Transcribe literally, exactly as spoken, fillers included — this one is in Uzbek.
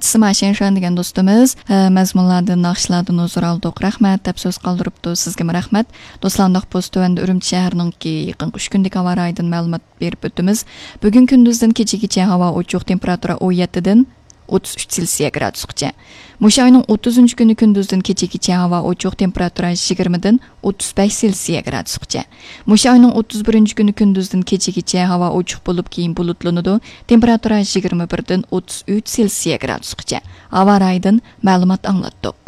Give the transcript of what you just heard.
Kechisi Maşenşan degan do'stimiz mazmunlardan, naqshlardan huzur oldik. Rahmat deb so'z qoldiribdi. Sizga rahmat. Do'stlar, post tuvanda Urumchi shahrininki yaqin uch kunlik havo rayidan ma'lumot berib o'tamiz. Bugun kunduzdan kechagacha havo ochiq, temperatura o'n yetti dan o'ttiz uch Selsiya gradusgacha. Musha oyning o'ttizinchi kuni kunduzdan kechagacha havo ochiq, temperatura yigirma dan o'ttiz besh Selsiya gradusgacha. Musha oyning o'ttiz birinchi kuni kunduzdan kechagacha havo ochiq bo'lib, keyin bulutlanadi. Temperatura yigirma bir dan o'ttiz uch Selsiya gradusgacha. Havo rayidan ma'lumot anglatdik.